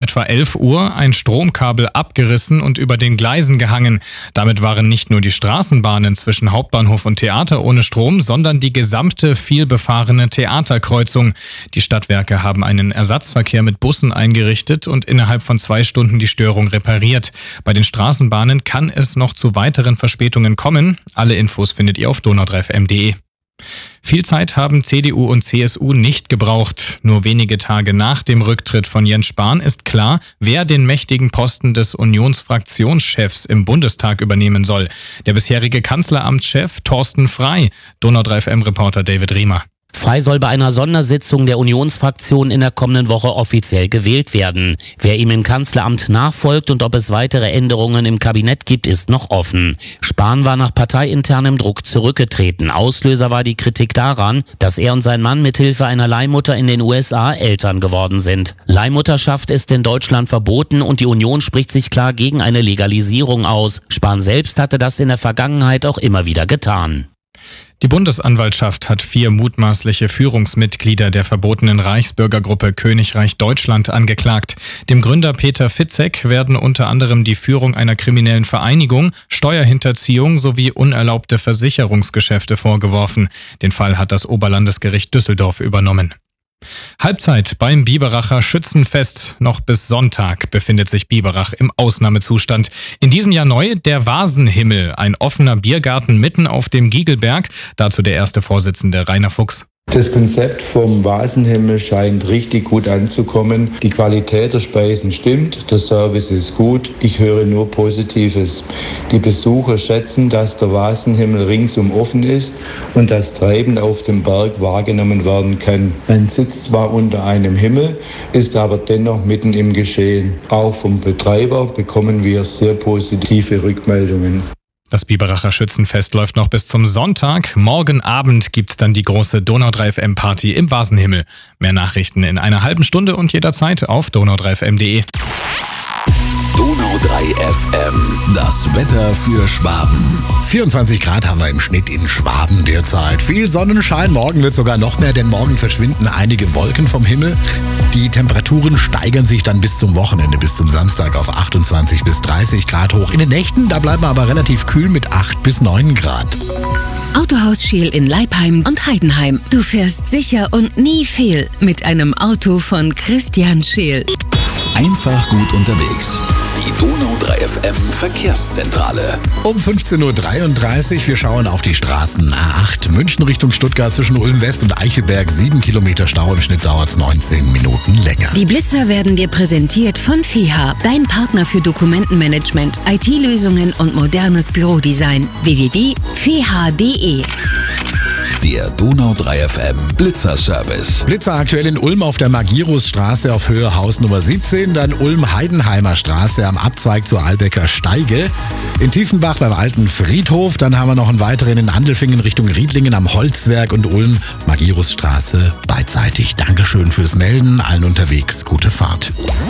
etwa 11 Uhr ein Stromkabel abgerissen und über den Gleisen gehangen. Damit waren nicht nur die Straßenbahnen zwischen Hauptbahnhof und Theater ohne Strom, sondern die gesamte vielbefahrene Theaterkreuzung. Die Stadtwerke haben einen Ersatzverkehr mit Bussen eingerichtet und innerhalb von 2 Stunden die Störung repariert. Bei den Straßenbahnen kann es noch zu weiteren Verspätungen kommen. Alle Infos findet ihr auf donau3fm.de. Viel Zeit haben CDU und CSU nicht gebraucht. Nur wenige Tage nach dem Rücktritt von Jens Spahn ist klar, wer den mächtigen Posten des Unionsfraktionschefs im Bundestag übernehmen soll. Der bisherige Kanzleramtschef Thorsten Frey. Donau3FM-Reporter David Riemer. Frey soll bei einer Sondersitzung der Unionsfraktion in der kommenden Woche offiziell gewählt werden. Wer ihm im Kanzleramt nachfolgt und ob es weitere Änderungen im Kabinett gibt, ist noch offen. Spahn war nach parteiinternem Druck zurückgetreten. Auslöser war die Kritik daran, dass er und sein Mann mithilfe einer Leihmutter in den USA Eltern geworden sind. Leihmutterschaft ist in Deutschland verboten und die Union spricht sich klar gegen eine Legalisierung aus. Spahn selbst hatte das in der Vergangenheit auch immer wieder getan. Die Bundesanwaltschaft hat 4 mutmaßliche Führungsmitglieder der verbotenen Reichsbürgergruppe Königreich Deutschland angeklagt. Dem Gründer Peter Fitzek werden unter anderem die Führung einer kriminellen Vereinigung, Steuerhinterziehung sowie unerlaubte Versicherungsgeschäfte vorgeworfen. Den Fall hat das Oberlandesgericht Düsseldorf übernommen. Halbzeit beim Biberacher Schützenfest. Noch bis Sonntag befindet sich Biberach im Ausnahmezustand. In diesem Jahr neu der Vasenhimmel, ein offener Biergarten mitten auf dem Giegelberg. Dazu der erste Vorsitzende Rainer Fuchs. Das Konzept vom Vasenhimmel scheint richtig gut anzukommen. Die Qualität der Speisen stimmt, der Service ist gut. Ich höre nur Positives. Die Besucher schätzen, dass der Vasenhimmel ringsum offen ist und das Treiben auf dem Berg wahrgenommen werden kann. Man sitzt zwar unter einem Himmel, ist aber dennoch mitten im Geschehen. Auch vom Betreiber bekommen wir sehr positive Rückmeldungen. Das Biberacher Schützenfest läuft noch bis zum Sonntag. Morgen Abend gibt's dann die große Donau3FM-Party im Vasenhimmel. Mehr Nachrichten in einer halben Stunde und jederzeit auf donau3fm.de. Donau3FM, das Wetter für Schwaben. 24 Grad haben wir im Schnitt in Schwaben derzeit. Viel Sonnenschein, morgen wird sogar noch mehr, denn morgen verschwinden einige Wolken vom Himmel. Die Temperaturen steigern sich dann bis zum Wochenende, bis zum Samstag auf 28 bis 30 Grad hoch. In den Nächten, da bleiben wir aber relativ kühl mit 8 bis 9 Grad. Autohaus Scheel in Leipheim und Heidenheim. Du fährst sicher und nie fehl mit einem Auto von Christian Scheel. Einfach gut unterwegs. Die Donau3FM Verkehrszentrale. Um 15.33 Uhr, wir schauen auf die Straßen. A8 München Richtung Stuttgart zwischen Ulm West und Eichelberg. 7 Kilometer Stau, im Schnitt dauert es 19 Minuten länger. Die Blitzer werden dir präsentiert von FEHA, dein Partner für Dokumentenmanagement, IT-Lösungen und modernes Bürodesign. www.feha.de. Der Donau3FM Blitzerservice. Blitzer aktuell in Ulm auf der Magirusstraße auf Höhe Haus Nummer 17, dann Ulm-Heidenheimer Straße am Abzweig zur Albecker Steige. In Tiefenbach beim alten Friedhof, dann haben wir noch einen weiteren in Andelfingen Richtung Riedlingen am Holzwerk und Ulm, Magirusstraße beidseitig. Dankeschön fürs Melden, allen unterwegs, gute Fahrt.